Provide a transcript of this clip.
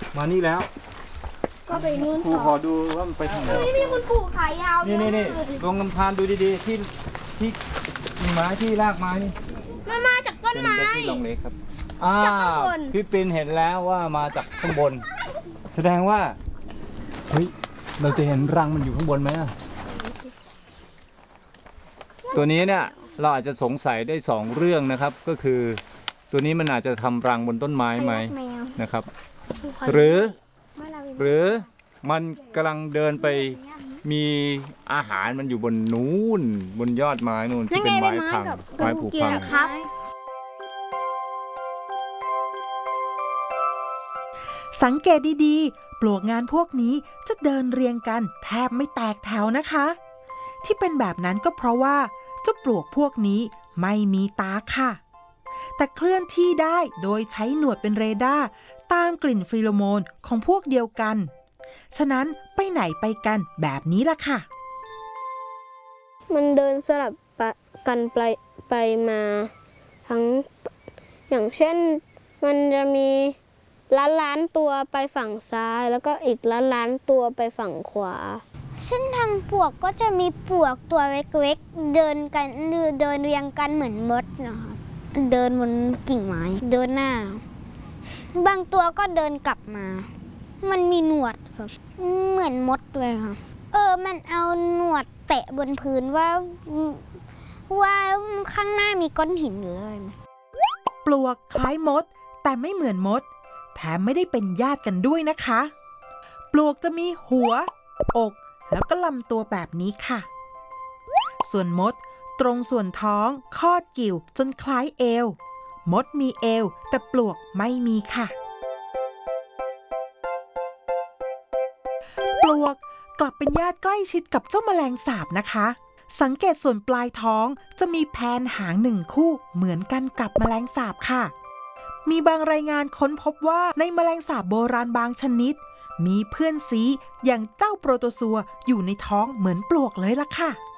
มานี่แล้วก็ไปนู่นครูขอดูว่ามันไปทางไหนนี่คุณปู่ขายาวนี่ลองลำธารดูดีๆที่ไม้ที่รากไม้นี่มันมาจากต้นไม้ที่ลองเล็กครับจากข้างบนพี่ปินเห็นแล้วว่ามาจากข้างบนแสดงว่าเฮ้ยเราจะเห็นรังมันอยู่ข้างบนไหมตัวนี้เนี่ยเราอาจจะสงสัยได้2เรื่องนะครับก็คือตัวนี้มันอาจจะทำรังบนต้นไม้ไหมนะครับหรือมันกำลังเดินไปมีอาหารมันอยู่บนนู้นบนยอดไม้นู่นที่เป็นไม้พังไม้ผุพังสังเกตดีๆปลวกงานพวกนี้จะเดินเรียงกันแทบไม่แตกแถวนะคะที่เป็นแบบนั้นก็เพราะว่าเจ้าปลวกพวกนี้ไม่มีตาค่ะแต่เคลื่อนที่ได้โดยใช้หนวดเป็นเรดาร์ตามกลิ่นฟีโรโมนของพวกเดียวกันฉะนั้นไปไหนไปกันแบบนี้ล่ะค่ะมันเดินสลับกันไปมาทั้งอย่างเช่นมันจะมีล้านตัวไปฝั่งซ้ายแล้วก็อีกล้านตัวไปฝั่งขวาเส้นทางปลวกก็จะมีปลวกตัวเล็กๆเดินกันหรือเดินเรียงกันเหมือนมดนะคะเดินบนกิ่งไม้เดินหน้าบางตัวก็เดินกลับมามันมีหนวดครับเหมือนมดเลยค่ะมันเอาหนวดแตะบนพื้นว่าข้างหน้ามีก้อนหินหรืออะไรปลวกคล้ายมดแต่ไม่เหมือนมดแถมไม่ได้เป็นญาติกันด้วยนะคะปลวกจะมีหัวอกแล้วก็ลำตัวแบบนี้ค่ะส่วนมดตรงส่วนท้องคอดกิ่วจนคล้ายเอวมดมีเอวแต่ปลวกไม่มีค่ะปลวกกลับเป็นญาติใกล้ชิดกับเจ้าแมลงสาบนะคะสังเกตส่วนปลายท้องจะมีแผนหาง1คู่เหมือนกันกับแมลงสาบค่ะมีบางรายงานค้นพบว่าในแมลงสาบโบราณบางชนิดมีเพื่อนซีอย่างเจ้าโปรโตซัวอยู่ในท้องเหมือนปลวกเลยล่ะค่ะ